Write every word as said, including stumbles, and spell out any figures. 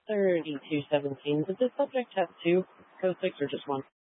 thirty-two seventeen. Did the subject have two code six or just one?